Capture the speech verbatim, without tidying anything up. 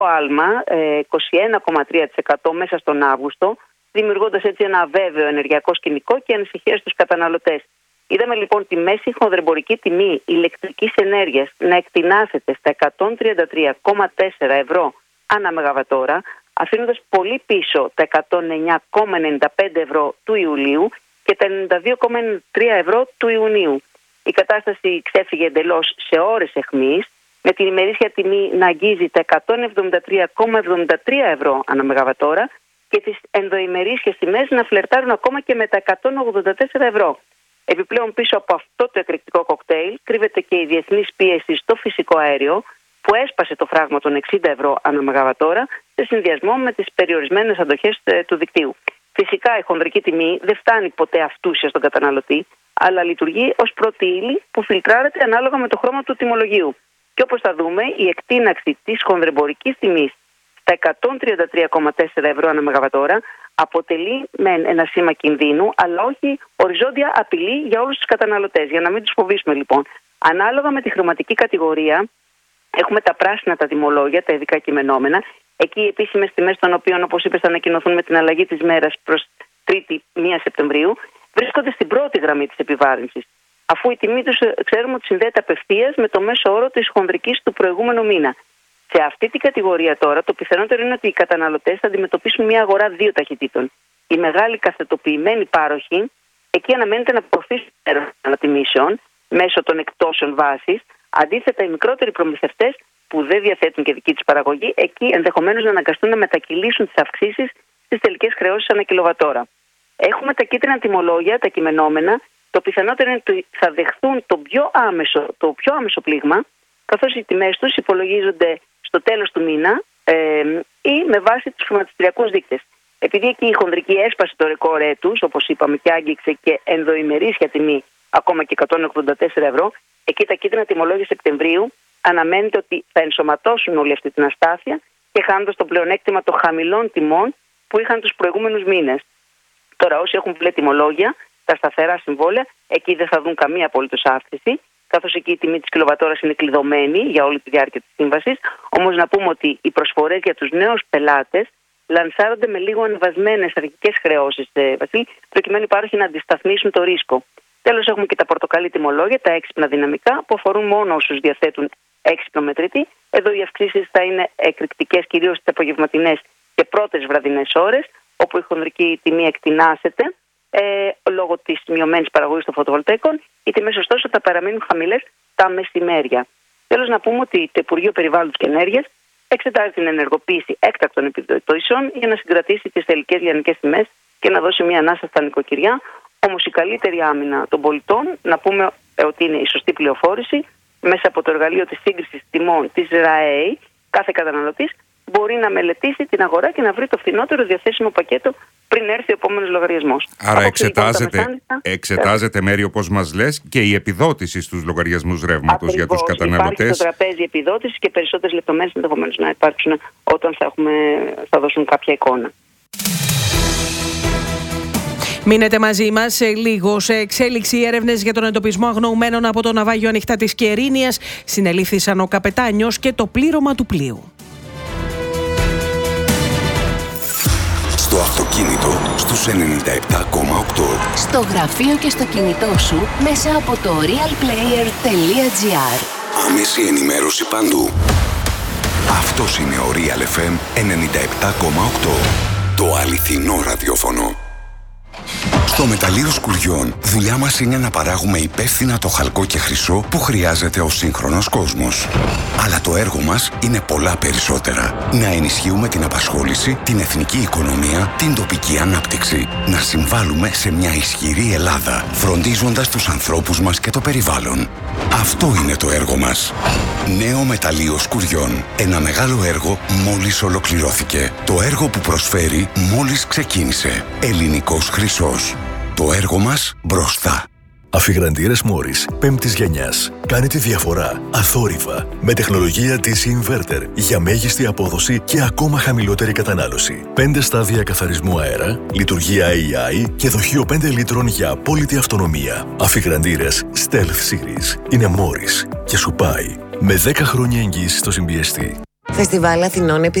άλμα είκοσι ένα κόμμα τρία τοις εκατό μέσα στον Αύγουστο, δημιουργώντας έτσι ένα αβέβαιο ενεργειακό σκηνικό και ανησυχία στους καταναλωτές. Είδαμε λοιπόν τη μέση χονδρεμπορική τιμή ηλεκτρικής ενέργειας να εκτινάσεται στα εκατόν τριάντα τρία κόμμα τέσσερα ευρώ ανά μεγαβατόρα, αφήνοντας πολύ πίσω τα εκατόν εννιά κόμμα ενενήντα πέντε ευρώ του Ιουλίου και τα ενενήντα δύο κόμμα ενενήντα τρία ευρώ του Ιουνίου. Η κατάσταση ξέφυγε εντελώς σε ώρες αιχμής, με την ημερήσια τιμή να αγγίζει τα εκατόν εβδομήντα τρία κόμμα εβδομήντα τρία ευρώ ανά μεγαβατόρα και τις ενδοημερήσιες τιμές να φλερτάρουν ακόμα και με τα εκατόν ογδόντα τέσσερα ευρώ. Επιπλέον, πίσω από αυτό το εκρηκτικό κοκτέιλ κρύβεται και η διεθνής πίεση στο φυσικό αέριο, που έσπασε το φράγμα των εξήντα ευρώ ανά μεγαβατόρα σε συνδυασμό με τις περιορισμένες αντοχές του δικτύου. Φυσικά, η χονδρική τιμή δεν φτάνει ποτέ αυτούσια στον καταναλωτή, αλλά λειτουργεί ως πρώτη ύλη που φιλτράρεται ανάλογα με το χρώμα του τιμολογίου. Και όπως θα δούμε, η εκτείναξη της χονδρεμπορικής τιμής στα εκατόν τριάντα τρία κόμμα τέσσερα ευρώ ανά μεγαβατόρα αποτελεί μεν ένα σήμα κινδύνου, αλλά όχι οριζόντια απειλή για όλους τους καταναλωτές. Για να μην τους φοβήσουμε λοιπόν. Ανάλογα με τη χρηματική κατηγορία, έχουμε τα πράσινα τα τιμολόγια, τα ειδικά κειμενόμενα. Εκεί οι επίσημες τιμές των οποίων, όπως είπες, θα ανακοινωθούν με την αλλαγή της μέρας προς Τρίτη πρώτη Σεπτεμβρίου, βρίσκονται στην πρώτη γραμμή της επιβάρυνσης. Αφού η τιμή τους ξέρουμε ότι συνδέεται απευθείας με το μέσο όρο της χονδρικής του προηγούμενου μήνα. Σε αυτή την κατηγορία τώρα, το πιθανότερο είναι ότι οι καταναλωτές θα αντιμετωπίσουν μια αγορά δύο ταχυτήτων. Οι μεγάλοι καθετοποιημένοι πάροχοι, εκεί αναμένεται να προωθήσουν ανατιμήσεων μέσω των εκτόσεων βάσης. Αντίθετα, οι μικρότεροι προμηθευτές που δεν διαθέτουν και δική τους παραγωγή, εκεί ενδεχομένως να αναγκαστούν να μετακυλήσουν τις αυξήσεις στις τελικές χρεώσεις ανά κιλοβατόρα. Έχουμε τα κίτρινα τιμολόγια, τα κειμενόμενα. Το πιθανότερο είναι ότι θα δεχθούν το πιο άμεσο, το πιο άμεσο πλήγμα, καθώς οι τιμές τους υπολογίζονται στο τέλος του μήνα ε, ή με βάση τους χρηματιστηριακούς δείκτες. Επειδή εκεί η χονδρική έσπασε το ρεκόρ έτους, όπως είπαμε, και άγγιξε και ενδοημερήσια τιμή ακόμα και εκατόν ογδόντα τέσσερα ευρώ, εκεί τα κίτρινα τιμολόγια Σεπτεμβρίου αναμένεται ότι θα ενσωματώσουν όλη αυτή την αστάθεια και χάνοντας το πλεονέκτημα των χαμηλών τιμών που είχαν τους προηγούμενους μήνες. Τώρα, όσοι έχουν μπλε τιμολόγια, τα σταθερά συμβόλαια, εκεί δεν θα δουν καμία απολύτως αύξηση, καθώς εκεί η τιμή της κιλοβατόρας είναι κλειδωμένη για όλη τη διάρκεια της σύμβασης. Όμως να πούμε ότι οι προσφορές για τους νέους πελάτες λανσάρονται με λίγο ανεβασμένες αρχικές χρεώσεις, ε, Βασίλη, προκειμένου οι πάροχοι να αντισταθμίσουν το ρίσκο. Τέλος, έχουμε και τα πορτοκαλί τιμολόγια, τα έξυπνα δυναμικά, που αφορούν μόνο όσους διαθέτουν έξυπνο μετρητή. Εδώ οι αυξήσεις θα είναι εκρηκτικές κυρίως στις απογευματινές και πρώτες βραδινές ώρες, όπου η χονδρική τιμή εκτινάσεται ε, λόγω της μειωμένης παραγωγής των φωτοβολταϊκών. Οι τιμές ωστόσο θα παραμείνουν χαμηλές τα μεσημέρια. Τέλος, να πούμε ότι το Υπουργείο Περιβάλλοντος και Ενέργειας εξετάζει την ενεργοποίηση έκτακτων επιδοτήσεων για να συγκρατήσει τις τελικές λιανικές τιμές και να δώσει μια ανάσα στα νοικοκυριά. Όμως η καλύτερη άμυνα των πολιτών, να πούμε ότι είναι η σωστή πληροφόρηση, μέσα από το εργαλείο της σύγκρισης τιμών της ΡΑΕ, κάθε καταναλωτής μπορεί να μελετήσει την αγορά και να βρει το φθηνότερο διαθέσιμο πακέτο πριν έρθει ο επόμενος λογαριασμός. Άρα εξετάζεται, εξετάζεται Μέρη, όπως μας λες, και η επιδότηση στους λογαριασμούς ρεύματος για τους καταναλωτές. Υπάρχει στο τραπέζι επιδότηση και περισσότερες λεπτομέρειες ενδεχομένως να υπάρξουν όταν θα, έχουμε, θα δώσουν κάποια εικόνα. Μείνετε μαζί μας σε λίγο. Σε εξέλιξη, οι έρευνες για τον εντοπισμό αγνοουμένων από το ναυάγιο Ανοιχτά της Κερίνιας συνελήφθησαν ο καπετάνιος και το πλήρωμα του πλοίου. Στο αυτοκίνητο στους ενενήντα επτά κόμμα οκτώ. Στο γραφείο και στο κινητό σου μέσα από το realplayer τελεία gr. Άμεση ενημέρωση παντού. Αυτός είναι ο Real εφ εμ ενενήντα επτά κόμμα οκτώ. Το αληθινό ραδιόφωνο. Στο μεταλλείο Σκουριών, δουλειά μας είναι να παράγουμε υπεύθυνα το χαλκό και χρυσό που χρειάζεται ο σύγχρονος κόσμος. Αλλά το έργο μας είναι πολλά περισσότερα. Να ενισχύουμε την απασχόληση, την εθνική οικονομία, την τοπική ανάπτυξη. Να συμβάλλουμε σε μια ισχυρή Ελλάδα, φροντίζοντας τους ανθρώπους μας και το περιβάλλον. Αυτό είναι το έργο μας. Νέο μεταλλείο Σκουριών. Ένα μεγάλο έργο μόλις ολοκληρώθηκε. Το έργο που προσφέρει μόλις ξεκίνησε. Ελληνικός χρυσός. Το έργο μας μπροστά. Αφιγραντήρες Μόρις πέμπτης γενιάς. Κάνει τη διαφορά αθόρυβα με τεχνολογία ντι σι Inverter για μέγιστη απόδοση και ακόμα χαμηλότερη κατανάλωση. πέντε στάδια καθαρισμού αέρα, λειτουργία έι άι και δοχείο πέντε λίτρων για απόλυτη αυτονομία. Αφιγραντήρες Stealth Series είναι Μόρις και σου πάει με δέκα χρόνια εγγύηση στο συμπιεστή. Φεστιβάλ Αθηνών